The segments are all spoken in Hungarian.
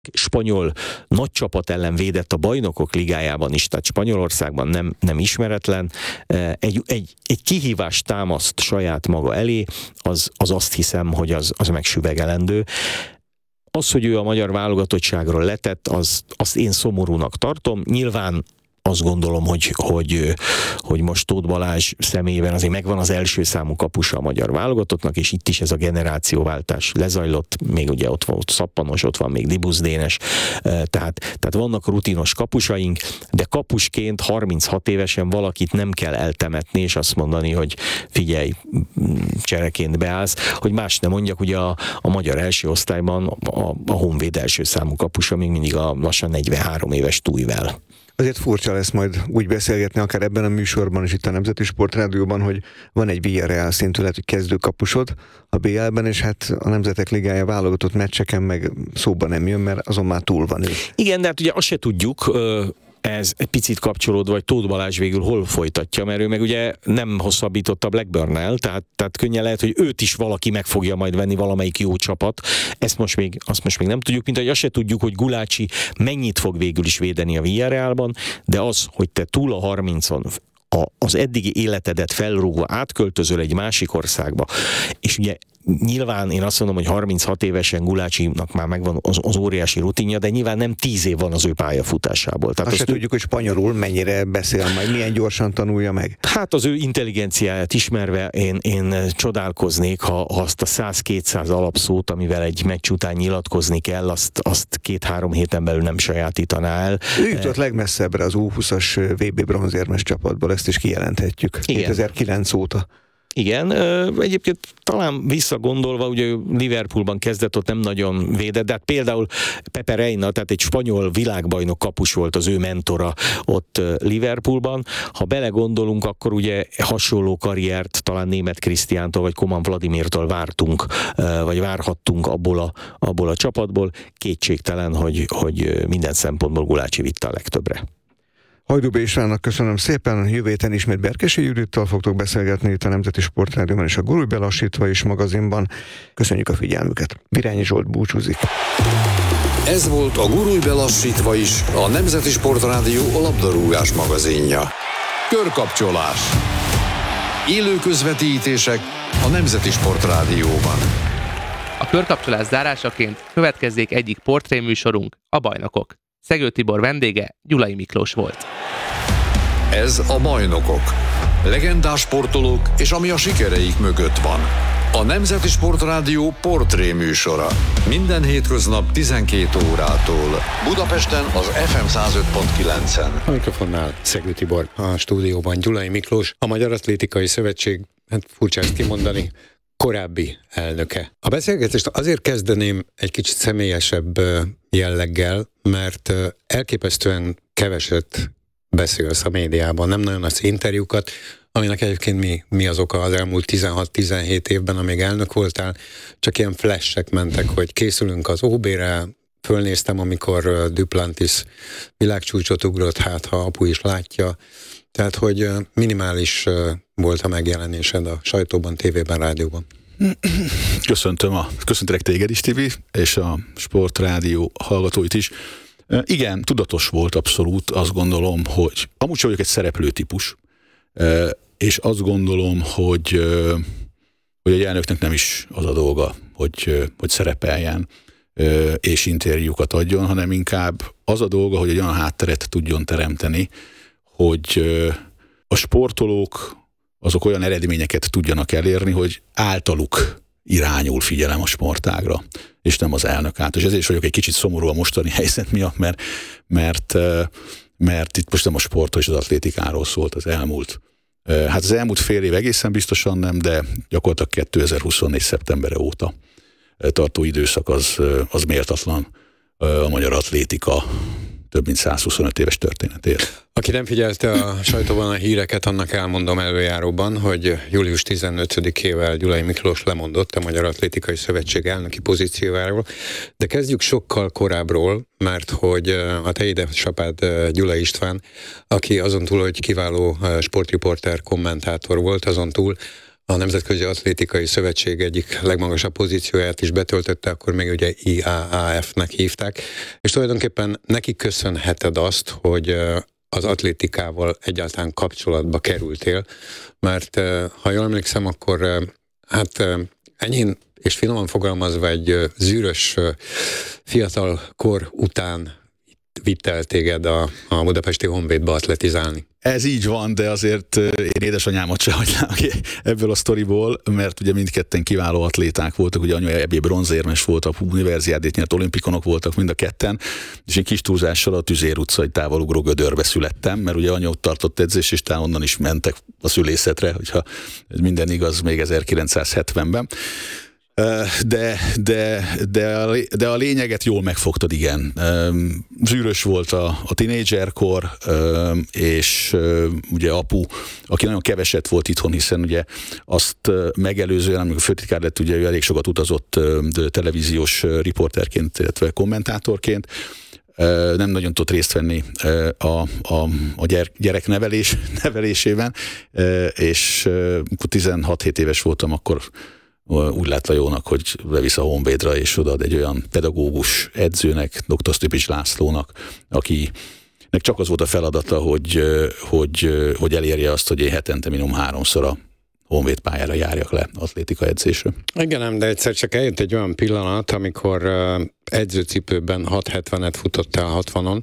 spanyol nagy csapat ellen védett a Bajnokok Ligájában is, tehát Spanyolországban nem ismeretlen. Egy kihívást támaszt saját maga elé, az azt hiszem, hogy az megsüvegelendő. Az, hogy ő a magyar válogatottságról letett, azt én szomorúnak tartom. Nyilván azt gondolom, hogy most Tóth Balázs személyében azért megvan az első számú kapusa a magyar válogatottnak, és itt is ez a generációváltás lezajlott, még ugye ott van Szappanos, ott van még Dibusz Dénes, tehát vannak rutinos kapusaink, de kapusként 36 évesen valakit nem kell eltemetni, és azt mondani, hogy figyelj, csereként beállsz, hogy más nem mondjak, ugye a magyar első osztályban a Honvéd első számú kapusa még mindig a lassan 43 éves Tújvel. Azért furcsa lesz majd úgy beszélgetni, akár ebben a műsorban is itt a Nemzeti Sportrádióban, hogy van egy Villarreal szintű, lehet, hogy kezdőkapusod a BL-ben, és hát a Nemzetek Ligája válogatott meccseken meg szóba nem jön, mert azon már túl van ő. Igen, de hát ugye azt se tudjuk, ez egy picit kapcsolódva, hogy Tóth Balázs végül hol folytatja, mert ő meg ugye nem hosszabbította Blackburnnel, tehát könnyen lehet, hogy őt is valaki meg fogja majd venni, valamelyik jó csapat. Azt most még nem tudjuk, mint hogy azt se tudjuk, hogy Gulácsi mennyit fog végül is védeni a Villarrealban, de az, hogy te túl a 30-on az eddigi életedet felrúgva átköltözöl egy másik országba, és ugye nyilván én azt mondom, hogy 36 évesen Gulácsinak már megvan az óriási rutinja, de nyilván nem 10 év van az ő pályafutásából. Tehát azt se tudjuk, hogy spanyolul mennyire beszél majd, milyen gyorsan tanulja meg. Hát az ő intelligenciáját ismerve én csodálkoznék, ha azt a 100-200 alapszót, amivel egy meccs után nyilatkozni kell, azt 2-3 héten belül nem sajátítaná el. Ő jutott legmesszebbre az U20-as VB bronzérmes csapatból, ezt is kijelenthetjük. Igen. 2009 óta. Igen, egyébként talán visszagondolva, ugye Liverpoolban kezdett, ott nem nagyon védett, de hát például Pepe Reina, tehát egy spanyol világbajnok kapus volt az ő mentora ott Liverpoolban. Ha belegondolunk, akkor ugye hasonló karriert talán Németh Krisztiántól vagy Koman Vladimirtól vártunk, vagy várhattunk abból a csapatból. Kétségtelen, hogy minden szempontból Gulácsi vitte a legtöbbre. Hajdú B. Istvánnak köszönöm szépen, jövő héten ismét Berkesi Judittal fogtok beszélgetni itt a Nemzeti Sportrádióban és a Gurulj be lassítva is magazinban. Köszönjük a figyelmüket. Virányi Zsolt búcsúzik. Ez volt a Gurulj be lassítva is, a Nemzeti Sportrádió labdarúgás magazinja. Körkapcsolás. Élő közvetítések a Nemzeti Sportrádióban. A körkapcsolás zárásaként következzék egyik portréműsorunk, a Bajnokok. Szegő Tibor vendége Gyulai Miklós volt. Ez a Bajnokok. Legendás sportolók és ami a sikereik mögött van. A Nemzeti Sportrádió portré műsora. Minden hétköznap 12 órától. Budapesten az FM 105.9-en. A mikrofonnál Szegő Tibor, a stúdióban Gyulai Miklós, a Magyar Atlétikai Szövetség, hát furcsa ezt kimondani, korábbi elnöke. A beszélgetést azért kezdeném egy kicsit személyesebb jelleggel, mert elképesztően keveset beszélsz a médiában, nem nagyon az interjúkat, aminek egyébként mi az oka az elmúlt 16-17 évben, amíg elnök voltál, csak ilyen flashek mentek, hogy készülünk az OB-re, fölnéztem, amikor Duplantis világcsúcsot ugrott, hát ha apu is látja, tehát hogy minimális volt a megjelenésed a sajtóban, tévében, rádióban. Köszöntelek téged is, Tibi, és a Sportrádió hallgatóit is. Igen, tudatos volt abszolút, azt gondolom, hogy amúgy sem vagyok egy szereplő típus, és azt gondolom, hogy egy elnöknek nem is az a dolga, hogy szerepeljen és interjúkat adjon, hanem inkább az a dolga, hogy egy olyan hátteret tudjon teremteni, hogy a sportolók azok olyan eredményeket tudjanak elérni, hogy általuk irányul figyelem a sportágra, és nem az elnök által. És ezért is vagyok egy kicsit szomorú a mostani helyzet miatt, mert itt most nem a sportról és az atlétikáról szólt az elmúlt. Hát az elmúlt fél év egészen biztosan nem, de gyakorlatilag 2024. szeptembere óta tartó időszak az méltatlan a magyar atlétika több mint 125 éves történetért. Aki nem figyelte a sajtóban a híreket, annak elmondom előjáróban, hogy július 15-ével Gyulai Miklós lemondott a Magyar Atlétikai Szövetség elnöki pozíciójáról, de kezdjük sokkal korábbról, mert hogy a te édesapád Gyulai István, aki azon túl, hogy kiváló sportriporter, kommentátor volt, azon túl a Nemzetközi Atlétikai Szövetség egyik legmagasabb pozícióját is betöltötte, akkor még ugye IAAF-nek hívták, és tulajdonképpen neki köszönheted azt, hogy az atlétikával egyáltalán kapcsolatba kerültél, mert ha jól emlékszem, akkor hát enyhén és finoman fogalmazva egy zűrös fiatal kor után vitt el téged a budapesti Honvédba atletizálni. Ez így van, de azért én édesanyámat se hagynám ki ebből a sztoriból, mert ugye mindketten kiváló atléták voltak, ugye anya ebbé bronzérmes voltak, univerziádét nyert, olimpikonok voltak mind a ketten, és én kis túlzással a Tüzér utcai távolugró gödörbe születtem, mert ugye anya ott tartott edzés, és talán onnan is mentek a szülészetre, hogyha minden igaz, még 1970-ben. De a lényeget jól megfogtad, igen. Zűrös volt a tinédzserkor, és ugye apu, aki nagyon keveset volt itthon, hiszen ugye azt megelőzően, amikor főtitkár lett, ugye ő elég sokat utazott televíziós riporterként, illetve kommentátorként, nem nagyon tudott részt venni a gyerek nevelésében, és 16-17 éves voltam, akkor úgy látta jónak, hogy levisz a Honvédra, és odaad egy olyan pedagógus edzőnek, dr. Sztöpics Lászlónak, akinek csak az volt a feladata, hogy elérje azt, hogy én hetente minimum 3-szor a Honvéd pályára járjak le atlétika edzésre. Igen, de egyszer csak eljött egy olyan pillanat, amikor edzőcipőben 6.70-et futottál 60-on,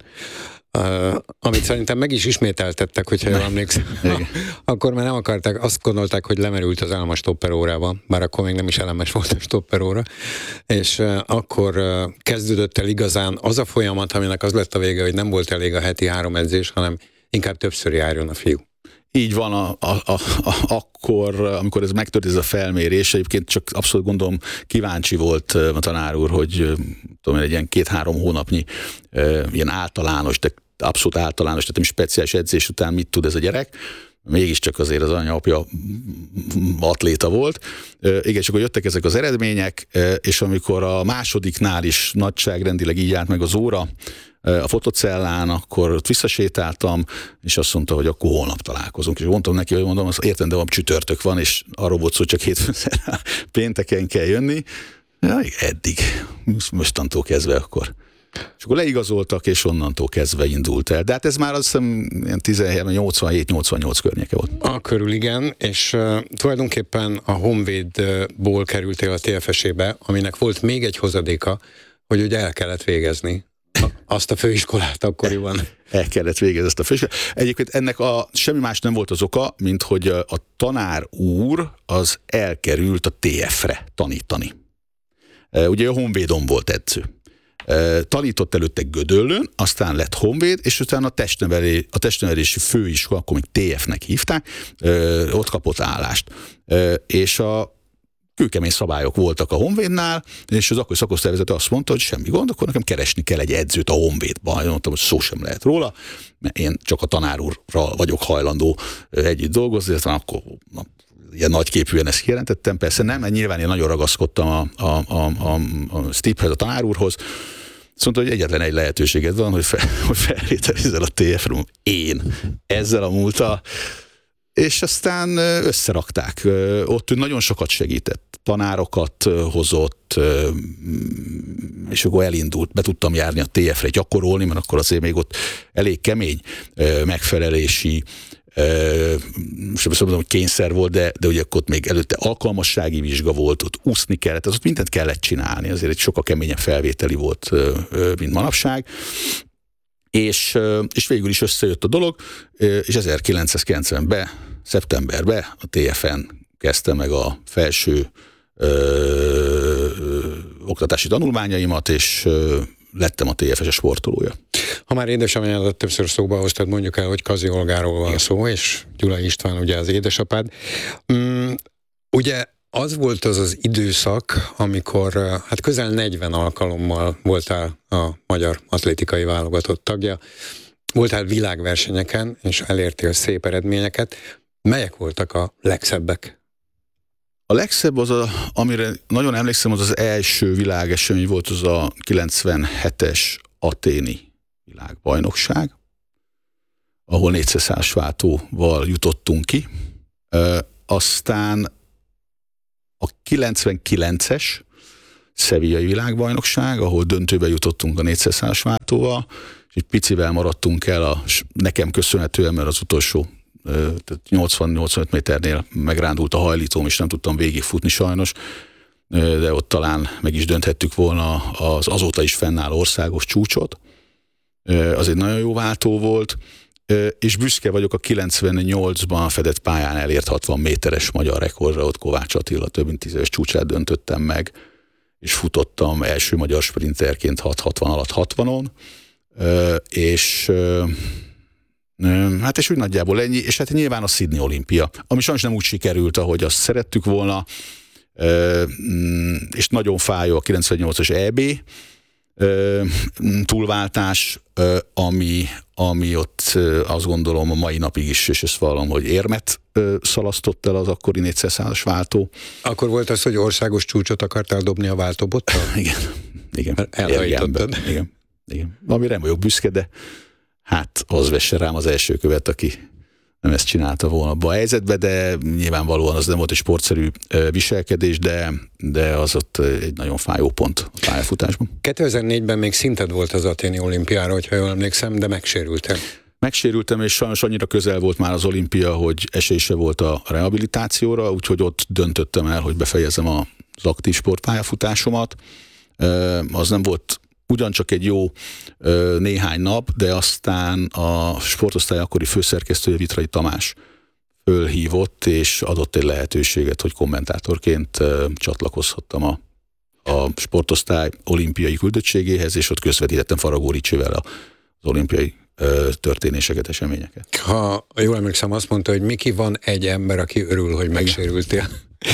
amit szerintem meg is ismételtettek, hogyha jól emlékszem. Akkor már nem akarták, azt gondolták, hogy lemerült az elem a stopperórába, bár akkor még nem is elemes volt a stopperóra, és akkor kezdődött el igazán az a folyamat, aminek az lett a vége, hogy nem volt elég a heti 3 edzés, hanem inkább többször járjon a fiú. Így van, akkor, amikor ez megtörtént, ez a felmérés, egyébként csak abszolút gondolom kíváncsi volt a tanár úr, hogy tudom, egy ilyen 2-3 hónapnyi ilyen általános, de abszolút általános, tehát nem speciális edzés után mit tud ez a gyerek. Mégiscsak azért az anyapja atléta volt. Igen, és akkor jöttek ezek az eredmények, és amikor a másodiknál is nagyságrendileg így állt meg az óra, a fotocellán, akkor ott visszasétáltam, és azt mondta, hogy akkor holnap találkozunk. És mondtam neki, hogy mondom, azt értem, de van csütörtök van, és arról volt szó, csak hétfőn pénteken kell jönni. Ja, eddig. Mostantól kezdve akkor. És akkor leigazoltak, és onnantól kezdve indult el. De hát ez már azt hiszem 87-88 környéke volt. A körül igen, és tulajdonképpen a Honvédból kerültél a TFS-ébe, aminek volt még egy hozadéka, hogy ugye el kellett végezni azt a főiskolát akkoriban. El kellett végezni ezt a főiskolát. Egyébként ennek semmi más nem volt az oka, mint hogy a tanár úr az elkerült a TF-re tanítani. Ugye a Honvédon volt edző. Tanított előtte Gödöllőn, aztán lett Honvéd, és utána a testnevelési főiskola, akkor még TF-nek hívták, ott kapott állást. És a kőkemény szabályok voltak a Honvédnál, és az akkori szakosztályvezető azt mondta, hogy semmi gond, akkor nekem keresni kell egy edzőt a Honvédban. Én mondtam, hogy szó sem lehet róla, mert én csak a tanár úrral vagyok hajlandó együtt dolgozni, aztán akkor ilyen nagyképűen ezt kijelentettem. Persze nem, mert nyilván én nagyon ragaszkodtam a Stiphez, a tanár úrhoz. Azt mondta, hogy egyetlen egy lehetőséged van, hogy felvételizzel a TF-ről. Én ezzel a múlttal. És aztán összerakták. Ott nagyon sokat segített. Tanárokat hozott, és akkor elindult. Be tudtam járni a TF-re gyakorolni, mert akkor azért még ott elég kemény megfelelési, sem azt mondom, hogy kényszer volt, de ugye ott még előtte alkalmassági vizsga volt, ott úszni kellett, ott mindent kellett csinálni, azért egy sokkal keményebb felvételi volt, mint manapság. És végül is összejött a dolog, és 1990-ben, szeptemberben a TF-en kezdte meg a felső oktatási tanulmányaimat, és lettem a TFS sportolója. Ha már édesanyádat többször szóba hoztad, mondjuk el, hogy Kazi Olgáról van szó, és Gyulai István ugye az édesapád. Ugye az volt az időszak, amikor hát közel 40 alkalommal voltál a magyar atlétikai válogatott tagja, voltál világversenyeken, és elértél szép eredményeket. Melyek voltak a legszebbek? A legszebb amire nagyon emlékszem, az első világesemény volt, az a 97-es athéni világbajnokság, ahol 400 váltóval jutottunk ki. Aztán a 99-es szevillai világbajnokság, ahol döntőbe jutottunk a 400-as váltóval, és egy picivel maradtunk el, nekem köszönhetően, mert az utolsó 80-85 méternél megrándult a hajlítóm, és nem tudtam végigfutni sajnos, de ott talán meg is dönthettük volna az azóta is fennálló országos csúcsot. Az egy nagyon jó váltó volt, és büszke vagyok a 98-ban fedett pályán elért 60 méteres magyar rekordra, ott Kovács Attila több mint 10 éves csúcsát döntöttem meg, és futottam első magyar sprinterként 6:60 alatt 60-on, és hát és úgy nagyjából ennyi, és hát nyilván a Sydney olimpia, ami sajnos nem úgy sikerült, ahogy azt szerettük volna, és nagyon fájó a 98-as EB túlváltás, ami ott azt gondolom a mai napig is, és ezt vallom, hogy érmet szalasztott el az akkori 400-as váltó. Akkor volt az, hogy országos csúcsot akartál dobni a váltóbottal? Igen. Elhajítottad. Igen. Amire nem vagyok büszke, de hát az vesse rám az első követ, aki nem ezt csinálta volna abba a helyzetbe, de nyilvánvalóan az nem volt egy sportszerű viselkedés, de az ott egy nagyon fájó pont a pályafutásban. 2004-ben még szinted volt az athéni olimpiára, hogyha jól emlékszem, de megsérültem. Megsérültem, és sajnos annyira közel volt már az olimpia, hogy esély se volt a rehabilitációra, úgyhogy ott döntöttem el, hogy befejezem az aktív sportpályafutásomat. Az nem volt ugyancsak egy jó néhány nap, de aztán a sportosztály akkori főszerkesztője Vitrai Tamás fölhívott, és adott egy lehetőséget, hogy kommentátorként csatlakozhattam a sportosztály olimpiai küldöttségéhez, és ott közvetítettem Faragó Ricsivel az olimpiai történéseket, eseményeket. Ha jól emlékszem, azt mondta, hogy Miki, van egy ember, aki örül, hogy megsérültél.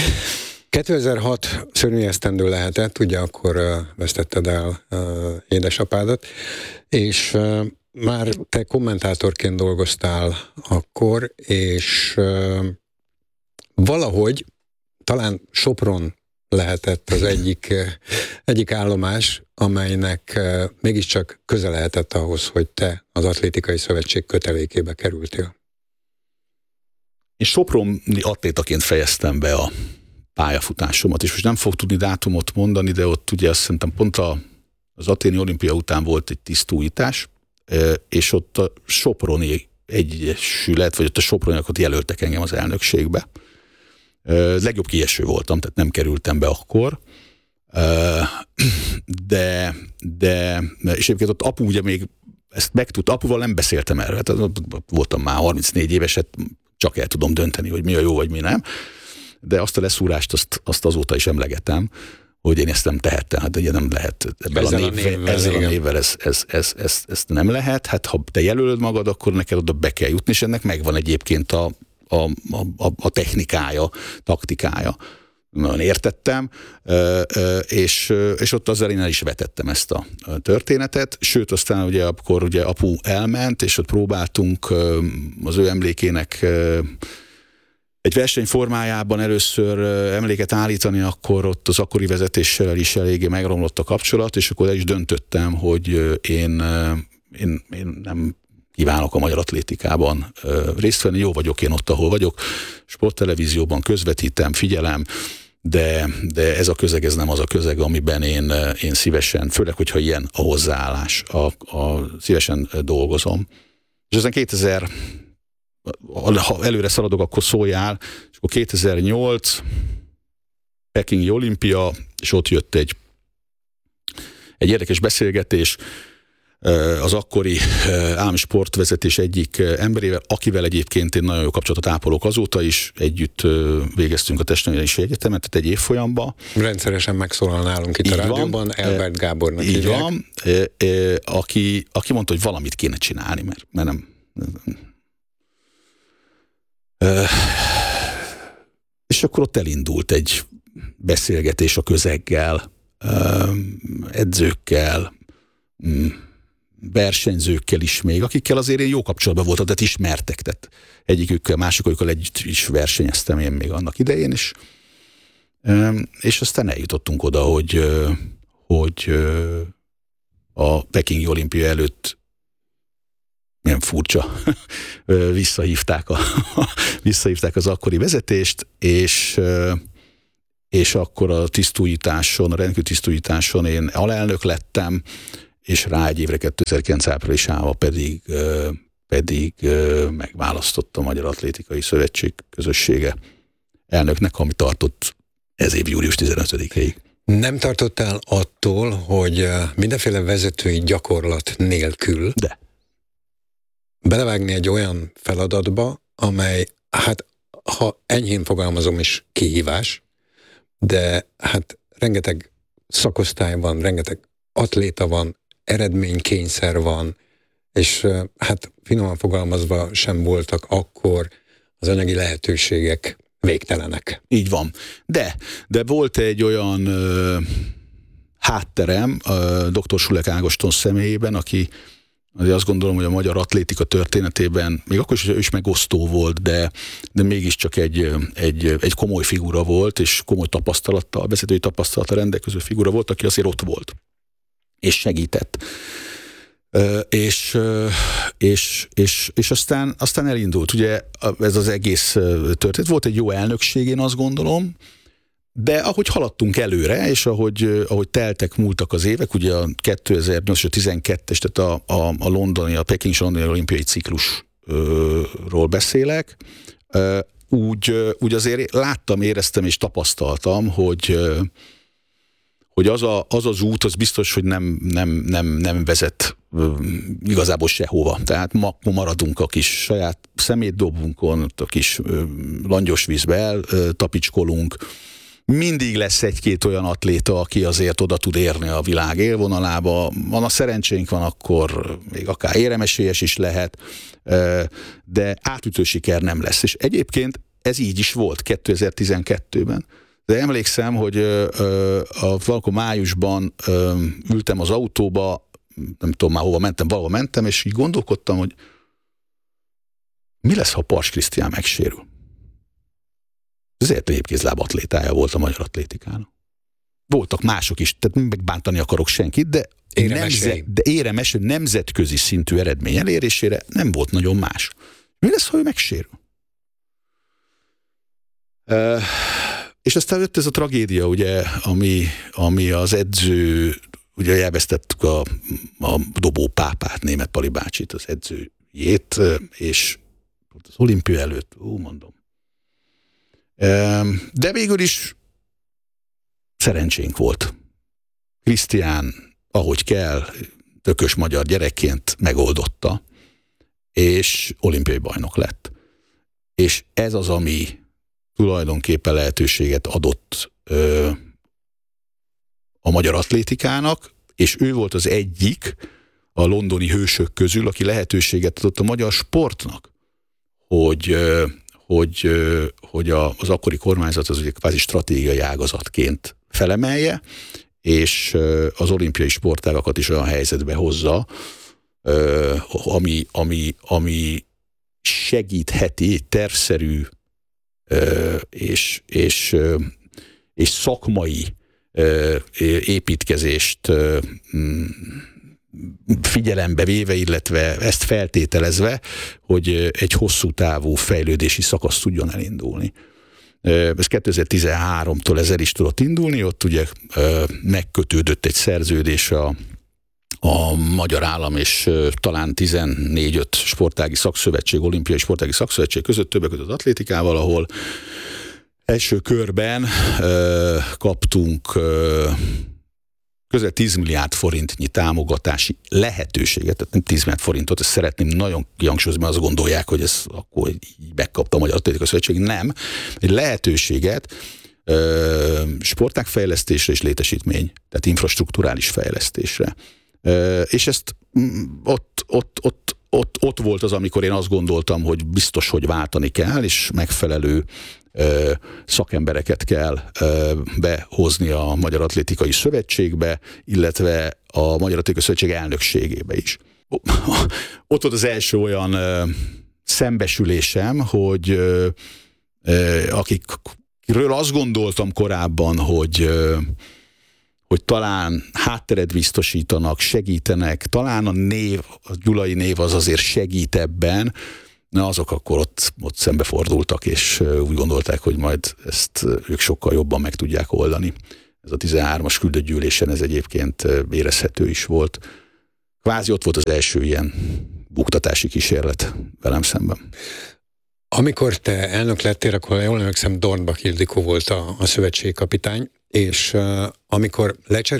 2006 szörnyű esztendő lehetett, ugye akkor vesztetted el édesapádat, és már te kommentátorként dolgoztál akkor, és valahogy talán Sopron lehetett az egyik állomás, amelynek mégiscsak köze lehetett ahhoz, hogy te az Atlétikai Szövetség kötelékébe kerültél. Én soproni atlétaként fejeztem be a pályafutásomat, és most nem fog tudni dátumot mondani, de ott ugye azt szerintem pont az athéni olimpia után volt egy tisztújítás, és ott a soproni egyesület, vagy ott a soproniakat jelöltek engem az elnökségbe. Legjobb kieső voltam, tehát nem kerültem be akkor, de és egyébként ott apu ugye még ezt megtudta, apuval nem beszéltem erről, hát voltam már 34 éves, hát csak el tudom dönteni, hogy mi a jó, vagy mi nem. De azt a leszúrást, azt azóta is emlegetem, hogy én ezt nem tehettem. Hát ugye nem lehet ezzel a névvel ezt nem lehet. Hát ha te jelölöd magad, akkor neked oda be kell jutni, és ennek megvan egyébként a technikája, taktikája. Nagyon értettem, és ott azzal én el is vetettem ezt a történetet, sőt aztán ugye akkor ugye apu elment, és ott próbáltunk az ő emlékének egy verseny formájában először emléket állítani, akkor ott az akkori vezetéssel is eléggé megromlott a kapcsolat, és akkor el is döntöttem, hogy én nem kívánok a magyar atlétikában részt venni. Jó vagyok én ott, ahol vagyok, sporttelevízióban közvetítem, figyelem, de ez a közeg, ez nem az a közeg, amiben én szívesen, főleg, hogyha ilyen a hozzáállás, szívesen dolgozom. És aztán 2000, ha előre szaladok, akkor szóljál, és akkor 2008 Pekingi olimpia, és ott jött egy érdekes beszélgetés az akkori állami sportvezetés egyik emberével, akivel egyébként én nagyon jó kapcsolatot ápolok azóta is, együtt végeztünk a Testnevelési Egyetemen, tehát egy évfolyamban. Rendszeresen megszólal nálunk itt a rádióban, Elbert Gábornak így hívják. Van, aki mondta, hogy valamit kéne csinálni, mert nem... És akkor ott elindult egy beszélgetés a közeggel, edzőkkel, versenyzőkkel is még, akikkel azért én jó kapcsolatban voltam, tehát ismertek, tehát egyikükkel, másikkal együtt is versenyeztem én még annak idején is. És aztán eljutottunk oda, hogy a Pekingi olimpia előtt nem furcsa, visszahívták az akkori vezetést, és és akkor a rendkívül tisztújításon én alelnök lettem, és rá egy évre 2009 áprilisában pedig megválasztott a Magyar Atlétikai Szövetség közössége elnöknek, ami tartott ez év július 15-ig. Nem tartottál attól, hogy mindenféle vezetői gyakorlat nélkül De. Belevágni egy olyan feladatba, amely, hát ha enyhén fogalmazom is, kihívás, de hát rengeteg szakosztály van, rengeteg atléta van, eredménykényszer van, és hát finoman fogalmazva sem voltak akkor az anyagi lehetőségek végtelenek. Így van. De volt egy olyan hátterem dr. Sulek Ágoston személyében, aki azért azt gondolom, hogy a magyar atlétika történetében, még akkor is megosztó volt, de mégiscsak egy komoly figura volt, és komoly tapasztalattal, vezetői tapasztalattal rendelkező figura volt, aki azért ott volt, és segített. És aztán elindult. Ugye ez az egész történet. Volt egy jó elnökség, én azt gondolom, de ahogy haladtunk előre, és ahogy teltek, múltak az évek, ugye a 2012-es, tehát a londoni, a pekingi londoni olimpiai ciklusról beszélek, úgy azért láttam, éreztem és tapasztaltam, hogy az az út, az biztos, hogy nem vezet igazából sehova. Tehát ma maradunk a kis saját szemétdobunkon, a kis langyos vízbe eltapicskolunk. Mindig lesz egy-két olyan atléta, aki azért oda tud érni a világ élvonalába. Van a szerencsénk, van akkor még akár éremesélyes is lehet, de átütő siker nem lesz. És egyébként ez így is volt 2012-ben. De emlékszem, hogy valahol májusban ültem az autóba, nem tudom már hova mentem, valahol mentem, és így gondolkodtam, hogy mi lesz, ha Pars Krisztián megsérül. Ezért egyébkézláb atlétája volt a magyar atlétikának. Voltak mások is, tehát megbántani akarok senkit, de éremes, nemzetközi szintű eredmény elérésére nem volt nagyon más. Mi lesz, ha ő megsérül? És aztán jött ez a tragédia, ugye, ami az edző, ugye elvesztettük a dobópápát, Németh Pali bácsit, az edzőjét, és az olimpia előtt, mondom. De végül is szerencsénk volt. Krisztián, ahogy kell, tökös magyar gyerekként megoldotta, és olimpiai bajnok lett. És ez az, ami tulajdonképpen lehetőséget adott a magyar atlétikának, és ő volt az egyik a londoni hősök közül, aki lehetőséget adott a magyar sportnak, hogy az akkori kormányzat az ugye kvázi stratégiai ágazatként felemelje, és az olimpiai sportágakat is olyan helyzetbe hozza, ami segítheti egy tervszerű és szakmai építkezést figyelembe véve, illetve ezt feltételezve, hogy egy hosszú távú fejlődési szakasz tudjon elindulni. Ez 2013-tól ez el is tudott indulni, ott ugye megkötődött egy szerződés a Magyar Állam és talán 14-5 sportági szakszövetség, olimpiai sportági szakszövetség között, többek között az atlétikával, ahol első körben kaptunk közel 10 milliárd forintnyi támogatási lehetőséget, tehát nem 10 milliárd forintot, ezt szeretném nagyon kihangsúlyozni, mert azt gondolják, hogy ez akkor így megkapta a Magyar Atlétikai Szövetség. Nem. Egy lehetőséget sportágfejlesztésre és létesítmény, tehát infrastrukturális fejlesztésre. És ezt ott volt az, amikor én azt gondoltam, hogy biztos, hogy váltani kell, és megfelelő szakembereket kell behozni a Magyar Atlétikai Szövetségbe, illetve a Magyar Atlétikai Szövetség elnökségébe is. Ott volt az első olyan szembesülésem, hogy akikről azt gondoltam korábban, hogy talán hátteret biztosítanak, segítenek, talán a Gyulai név az azért segít ebben, azok akkor ott szembefordultak, és úgy gondolták, hogy majd ezt ők sokkal jobban meg tudják oldani. Ez a 13-as küldött gyűlésen ez egyébként érezhető is volt. Kvázi ott volt az első ilyen buktatási kísérlet velem szemben. Amikor te elnök lettél, akkor jól emlékszem, Dornbach Ildikó volt a szövetségkapitány, és amikor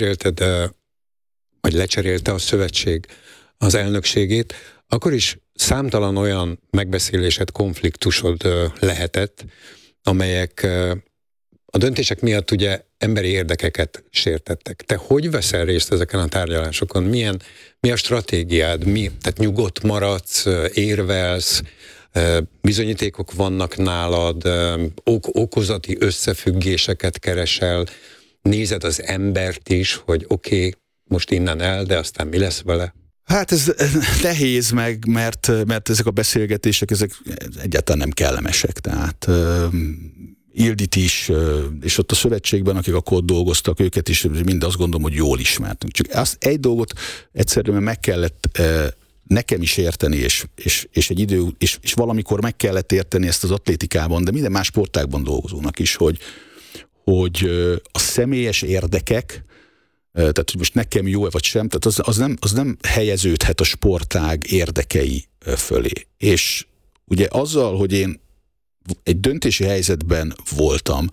lecserélte a szövetség az elnökségét, akkor is számtalan olyan megbeszélésed, konfliktusod lehetett, amelyek a döntések miatt ugye emberi érdekeket sértettek. Te hogy veszel részt ezeken a tárgyalásokon? Mi a stratégiád? Tehát nyugodt maradsz, érvelsz, bizonyítékok vannak nálad, okozati összefüggéseket keresel, nézed az embert is, hogy oké, most innen el, de aztán mi lesz vele? Hát ez nehéz meg, mert ezek a beszélgetések, ezek egyáltalán nem kellemesek. Tehát Ildit is, és ott a szövetségben, akik akkor ott dolgoztak, őket is mind azt gondolom, hogy jól ismertünk. Csak azt egy dolgot egyszerűen meg kellett nekem is érteni, és egy idő, és valamikor meg kellett érteni ezt az atlétikában, de minden más sportágban dolgozónak is, hogy a személyes érdekek, tehát hogy most nekem jó-e vagy sem, tehát az nem helyeződhet a sportág érdekei fölé. És ugye azzal, hogy én egy döntési helyzetben voltam,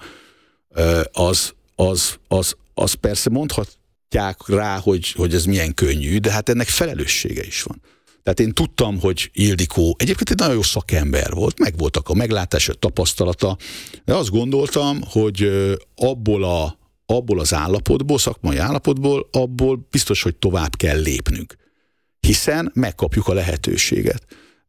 az persze mondhatják rá, hogy ez milyen könnyű, de hát ennek felelőssége is van. Tehát én tudtam, hogy Ildikó egyébként egy nagyon jó szakember volt, megvoltak a meglátása, a tapasztalata, de azt gondoltam, hogy abból az állapotból, szakmai állapotból, abból biztos, hogy tovább kell lépnünk. Hiszen megkapjuk a lehetőséget.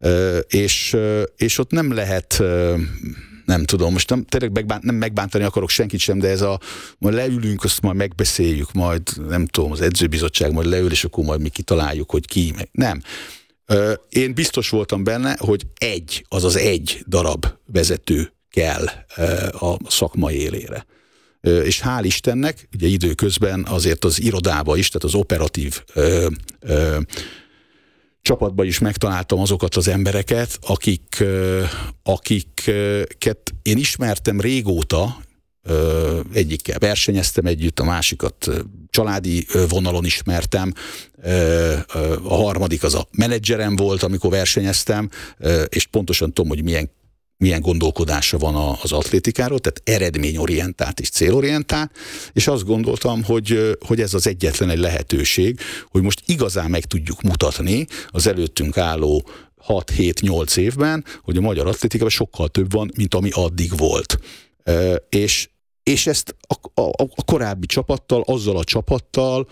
És ott nem lehet, nem tudom, most tényleg nem megbántani akarok senkit sem, de majd leülünk, azt majd megbeszéljük, majd nem tudom, az edzőbizottság majd leül, és akkor majd mi kitaláljuk, hogy ki, meg nem. Én biztos voltam benne, hogy egy darab vezető kell a szakmai élére. És hál' Istennek, ugye időközben azért az irodába is, tehát az operatív csapatban is megtaláltam azokat az embereket, akiket én ismertem régóta, egyikkel versenyeztem együtt, a másikat családi vonalon ismertem, a harmadik az a menedzserem volt, amikor versenyeztem, és pontosan tudom, hogy milyen gondolkodása van az atlétikáról, tehát eredményorientált és célorientált, és azt gondoltam, hogy ez az egyetlen egy lehetőség, hogy most igazán meg tudjuk mutatni az előttünk álló 6-7-8 évben, hogy a magyar atlétikában sokkal több van, mint ami addig volt. És ezt a korábbi csapattal, azzal a csapattal,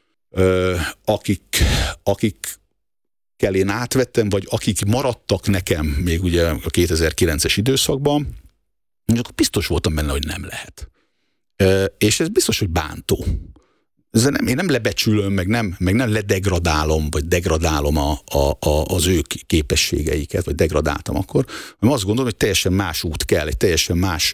akikkel én átvettem, vagy akik maradtak nekem még ugye a 2009-es időszakban, akkor biztos voltam benne, hogy nem lehet. És ez biztos, hogy bántó. Én nem lebecsülöm, meg nem ledegradálom, vagy degradálom az ő képességeiket, vagy degradáltam akkor, hanem azt gondolom, hogy teljesen más út kell, egy teljesen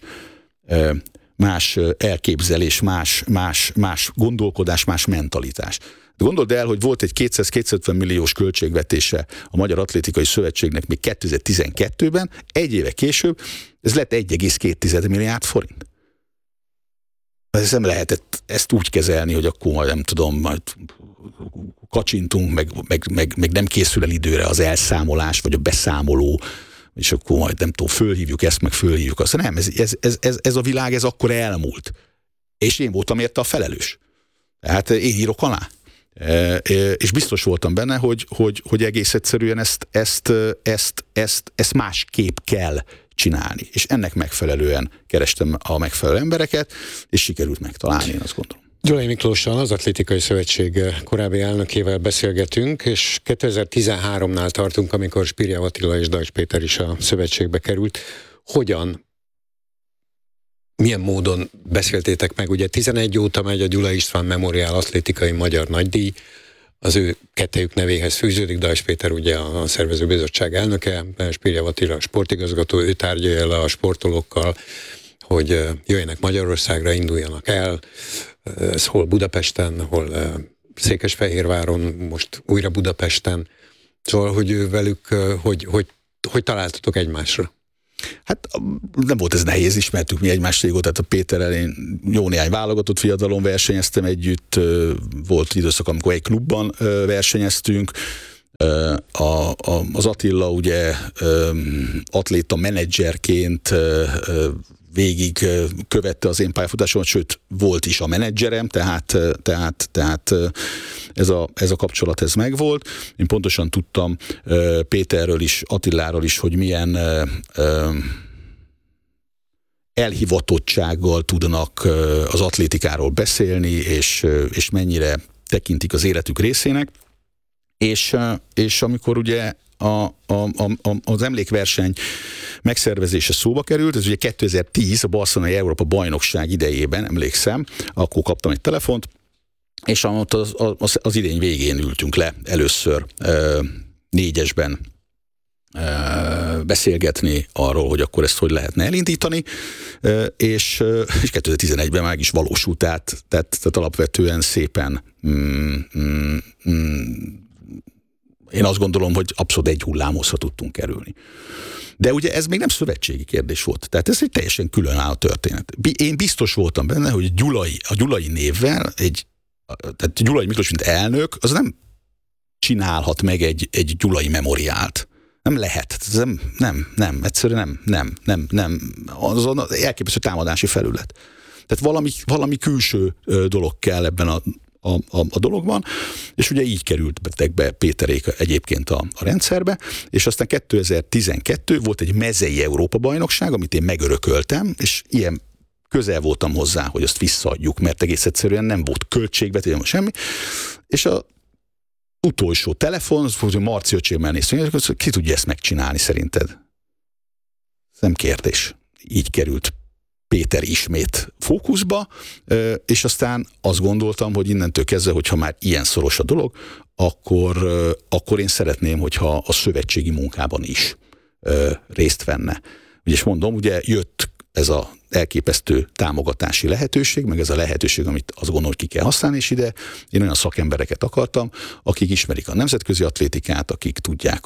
más elképzelés, más gondolkodás, más mentalitás. De gondold el, hogy volt egy 200-250 milliós költségvetése a Magyar Atlétikai Szövetségnek még 2012-ben, egy éve később ez lett 1,2 milliárd forint. Ez nem lehetett ezt úgy kezelni, hogy akkor majd nem tudom, majd kacsintunk, meg nem készül el időre az elszámolás, vagy a beszámoló, és akkor majd nem tudom, fölhívjuk ezt, meg fölhívjuk azt. Nem, ez a világ, ez akkor elmúlt. És én voltam érte a felelős. Tehát én írok alá. És biztos voltam benne, hogy egész egyszerűen ezt másképp kell csinálni. És ennek megfelelően kerestem a megfelelő embereket, és sikerült megtalálni, én azt gondolom. Gyulai Miklóssal, az Atlétikai Szövetség korábbi elnökével beszélgetünk, és 2013-nál tartunk, amikor Spirjányi Attila és Dajcs Péter is a szövetségbe került. Milyen módon beszéltétek meg? Ugye 11 óta megy a Gyulai István Memoriál Atlétikai Magyar Nagydíj, az ő kettejük nevéhez fűződik, Dajcs Péter ugye a szervezőbizottság elnöke, Spirjányi Attila a sportigazgató, ő tárgyalja le a sportolókkal, hogy jöjjenek Magyarországra, induljanak el, ez hol Budapesten, hol Székesfehérváron, most újra Budapesten. Szóval, hogy ő velük, hogy hogy találtatok egymásra? Hát nem volt ez nehéz, ismertük mi egymást régóta, tehát a Péterrel én jó néhány válogatott fiatalon versenyeztem együtt, volt időszak, amikor egy klubban versenyeztünk, az Attila ugye atléta menedzserként végig követte az én pályafutásomat, sőt volt is a menedzserem, tehát ez a kapcsolat ez megvolt. Én pontosan tudtam Péterről is, Attiláról is, hogy milyen elhivatottsággal tudnak az atlétikáról beszélni, és mennyire tekintik az életük részének. És amikor ugye az emlékverseny megszervezése szóba került, ez ugye 2010 a Barcelonai Európa bajnokság idejében, emlékszem, akkor kaptam egy telefont, és az idény végén ültünk le először 4-esben beszélgetni arról, hogy akkor ezt hogy lehetne elindítani, és 2011-ben meg is valósult, tehát alapvetően szépen én azt gondolom, hogy abszolút egy hullámhozra tudtunk kerülni. De ugye ez még nem szövetségi kérdés volt. Tehát ez egy teljesen különálló történet. Én biztos voltam benne, hogy a Gyulai névvel, tehát Gyulai Miklós, mint elnök, az nem csinálhat meg egy Gyulai memoriált. Nem lehet. Nem, egyszerűen nem. Az elképesztő támadási felület. Tehát valami külső dolog kell ebben a dologban, és ugye így kerültek be Péterék egyébként a rendszerbe, és aztán 2012 volt egy mezei Európa-bajnokság, amit én megörököltem, és ilyen közel voltam hozzá, hogy azt visszaadjuk, mert egész egyszerűen nem volt költségvetés, semmi, és az utolsó telefon, hogy Marci öcsémmel néztünk, hogy ki tudja ezt megcsinálni szerinted? Ez nem kérdés. Így került Péter ismét fókuszba, és aztán azt gondoltam, hogy innentől kezdve, hogyha már ilyen szoros a dolog, akkor én szeretném, hogyha a szövetségi munkában is részt venne. És mondom, ugye jött ez az elképesztő támogatási lehetőség, meg ez a lehetőség, amit azt gondolom, hogy ki kell használni, és ide én olyan szakembereket akartam, akik ismerik a nemzetközi atlétikát, akik tudják,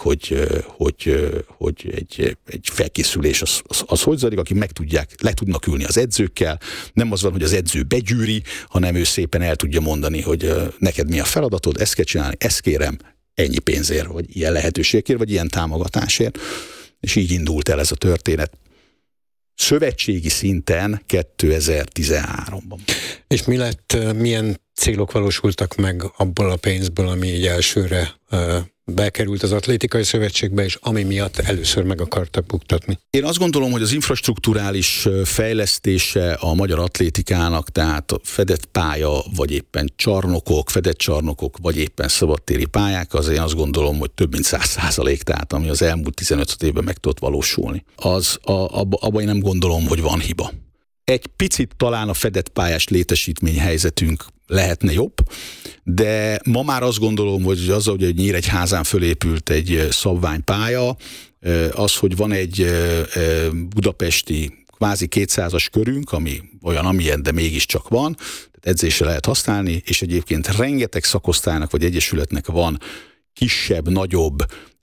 hogy egy felkészülés az hogy zajlik, akik le tudnak ülni az edzőkkel, nem az van, hogy az edző begyűri, hanem ő szépen el tudja mondani, hogy neked mi a feladatod, ezt kell csinálni, ezt kérem, ennyi pénzért, vagy ilyen lehetőségért, vagy ilyen támogatásért. És így indult el ez a történet. Szövetségi szinten 2013-ban. És mi lett, milyen célok valósultak meg abból a pénzből, ami így elsőre bekerült az Atlétikai Szövetségbe, és ami miatt először meg akartak buktatni? Én azt gondolom, hogy az infrastrukturális fejlesztése a magyar atlétikának, tehát a fedett pálya, vagy éppen csarnokok, fedett csarnokok, vagy éppen szabadtéri pályák, az én azt gondolom, hogy több mint 100%, tehát ami az elmúlt 15 évben meg tudott valósulni. Abban én nem gondolom, hogy van hiba. Egy picit talán a fedett pályás létesítményhelyzetünk lehetne jobb, de ma már azt gondolom, hogy azzal, hogy Nyíregyházán fölépült egy szabványpálya, az, hogy van egy budapesti kvázi 200-as körünk, ami olyan, amilyen, de mégiscsak van, tehát edzésre lehet használni, és egyébként rengeteg szakosztálynak vagy egyesületnek van kisebb, nagyobb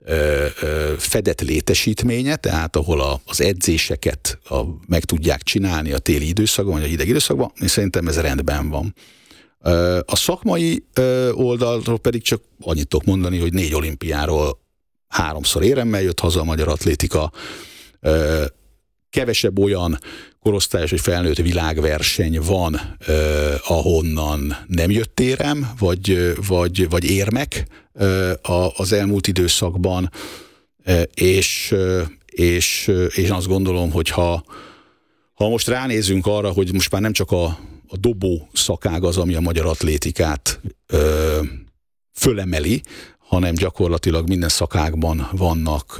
fedett létesítménye, tehát ahol az edzéseket meg tudják csinálni a téli időszakban, vagy a hideg időszakban, és szerintem ez rendben van. A szakmai oldalról pedig csak annyit tudok mondani, hogy 4 olimpiáról 3-szor éremmel jött haza a magyar atlétika, kevesebb olyan korosztályos vagy felnőtt világverseny van, ahonnan nem jött érem, vagy érmek az elmúlt időszakban, és én azt gondolom, hogy ha most ránézünk arra, hogy most már nem csak a dobó szakág az, ami a magyar atlétikát fölemeli, hanem gyakorlatilag minden szakágban vannak,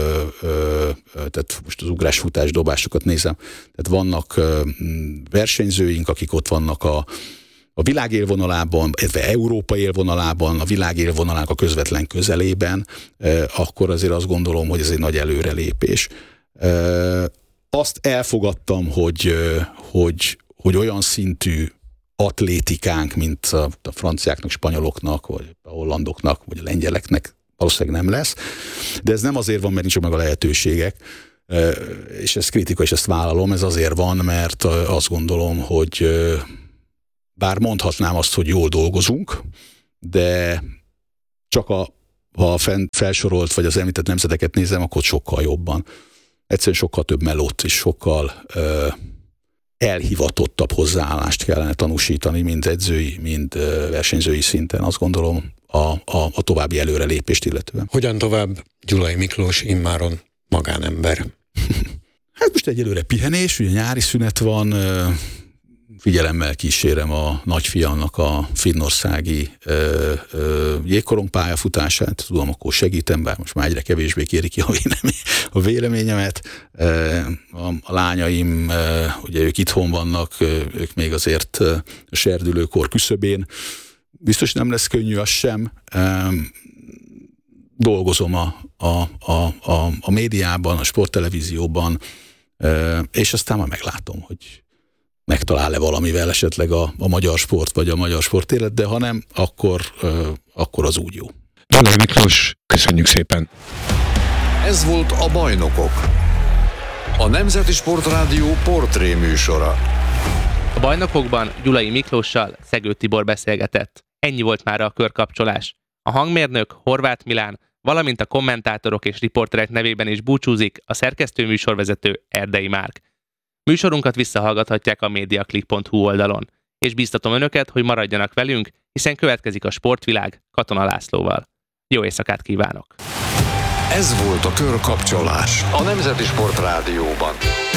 tehát most az ugrásfutás dobásokat nézem, tehát vannak versenyzőink, akik ott vannak a világ élvonalában, illetve Európa élvonalában, a világ élvonalának a közvetlen közelében, akkor azért azt gondolom, hogy ez egy nagy előrelépés. Azt elfogadtam, hogy olyan szintű atlétikánk, mint a franciáknak, spanyoloknak, vagy a hollandoknak, vagy a lengyeleknek valószínűleg nem lesz, de ez nem azért van, mert nincs meg a lehetőségek, és ez kritika, és ezt vállalom, ez azért van, mert azt gondolom, hogy bár mondhatnám azt, hogy jól dolgozunk, de csak ha a felsorolt vagy az említett nemzeteket nézem, akkor sokkal jobban. Egyszerűen sokkal több melót és sokkal elhivatottabb hozzáállást kellene tanúsítani, mind edzői, mind versenyzői szinten, azt gondolom, a további előrelépést illetően. Hogyan tovább Gyulai Miklós immáron magánember? Hát most egyelőre pihenés, ugye nyári szünet van, figyelemmel kísérem a nagyfiamnak a finnországi jégkorong pályafutását, tudom, akkor segítem, bár most már egyre kevésbé kéri ki a véleményemet. A lányaim, ugye ők itthon vannak, ők még azért a serdülőkor küszöbén. Biztos nem lesz könnyű, az sem. Dolgozom a médiában, a sporttelevízióban, és aztán majd meglátom, hogy megtalál-e valamivel esetleg a magyar sport, vagy a magyar sportélet, de ha nem, akkor az úgy jó. Gyulai Miklós, köszönjük szépen! Ez volt a Bajnokok, a Nemzeti Sportrádió portré műsora. A Bajnokokban Gyulai Miklóssal Szegő Tibor beszélgetett. Ennyi volt már a körkapcsolás. A hangmérnök Horváth Milán, valamint a kommentátorok és riporterek nevében is búcsúzik a szerkesztő műsorvezető Erdei Márk. Műsorunkat visszahallgathatják a mediaclick.hu oldalon, és bíztatom önöket, hogy maradjanak velünk, hiszen következik a Sportvilág Katona Lászlóval. Jó éjszakát kívánok! Ez volt a Körkapcsolás a Nemzeti Sportrádióban.